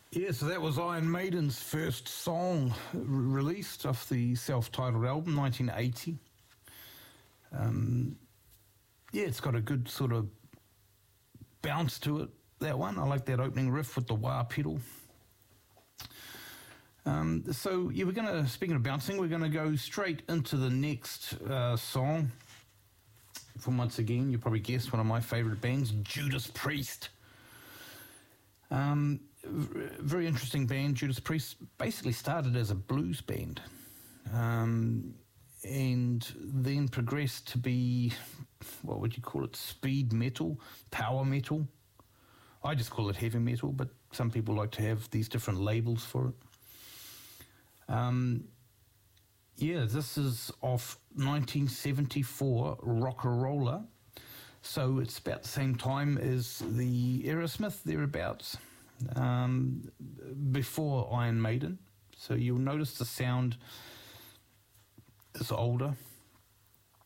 Yeah, so that was Iron Maiden's first song released off the self-titled album, 1980. Yeah, it's got a good sort of bounce to it, that one. I like that opening riff with the wah pedal. So, yeah, speaking of bouncing, we're going to go straight into the next song from, once again, you probably guessed, one of my favourite bands, Judas Priest. Very interesting band. Judas Priest basically started as a blues band, and then progressed to be, what would you call it, speed metal, power metal. I just call it heavy metal, but some people like to have these different labels for it. Yeah, this is off 1974 Rock'n'Roller. So it's about the same time as the Aerosmith, thereabouts, before Iron Maiden. So you'll notice the sound is older.